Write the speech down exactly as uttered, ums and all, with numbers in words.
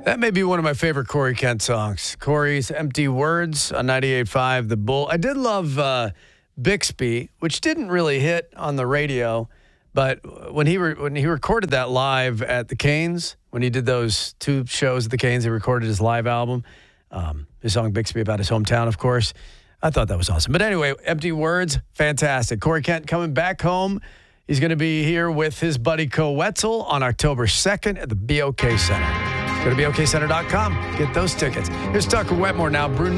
That may be one of my favorite Corey Kent songs. Corey's Empty Words on ninety-eight point five The Bull. I did love uh, Bixby, which didn't really hit on the radio, but when he re- when he recorded that live at the Canes, when he did those two shows at the Canes, he recorded his live album, um, his song Bixby about his hometown, of course. I thought that was awesome. But anyway, Empty Words, fantastic. Corey Kent coming back home. He's going to be here with his buddy Co Wetzel on October second at the B O K Center. Go to B O K center dot com. Get those tickets. Here's Tucker Wetmore now. Brunel.